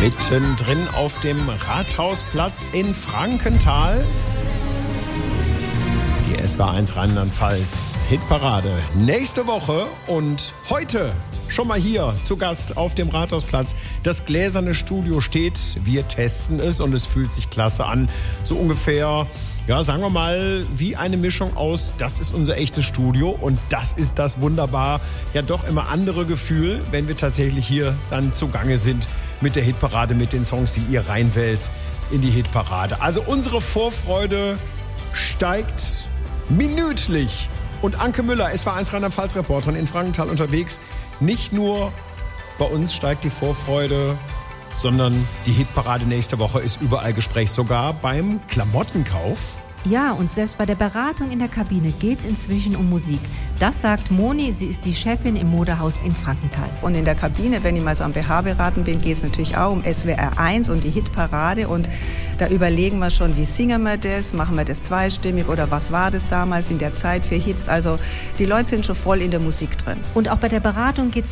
Mittendrin auf dem Rathausplatz in Frankenthal. Die SWR1 Rheinland-Pfalz Hitparade nächste Woche und heute schon mal hier zu Gast auf dem Rathausplatz. Das gläserne Studio steht, wir testen es und es fühlt sich klasse an. So ungefähr, ja, sagen wir mal, wie eine Mischung aus, das ist unser echtes Studio und das ist das wunderbar, ja doch immer andere Gefühl, wenn wir tatsächlich hier dann zugange sind mit der Hitparade, mit den Songs, die ihr reinwählt in die Hitparade. Also unsere Vorfreude steigt minütlich. Und Anke Müller, SWR1 Rheinland-Pfalz-Reporterin in Frankenthal unterwegs. Nicht nur bei uns steigt die Vorfreude, sondern die Hitparade nächste Woche ist überall Gespräch, sogar beim Klamottenkauf. Ja, und selbst bei der Beratung in der Kabine geht es inzwischen um Musik. Das sagt Moni, sie ist die Chefin im Modehaus in Frankenthal. Und in der Kabine, wenn ich mal so am BH beraten bin, geht es natürlich auch um SWR1 und die Hitparade. Und da überlegen wir schon, wie singen wir das? Machen wir das zweistimmig oder was war das damals in der Zeit für Hits? Also die Leute sind schon voll in der Musik drin. Und auch bei der Beratung geht es